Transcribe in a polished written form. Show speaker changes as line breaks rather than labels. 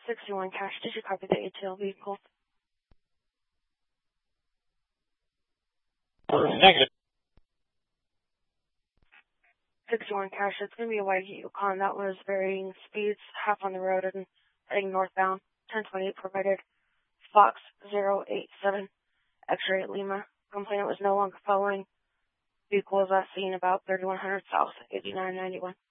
61 cash, did you copy the ATL vehicle?
Negative.
61 cash, it's going to be a white Yukon that was varying speeds, half on the road and heading northbound. 1028 provided Fox 087, X-ray at Lima. Complainant was no longer following. Vehicle was last seen about 3100 south, 8991.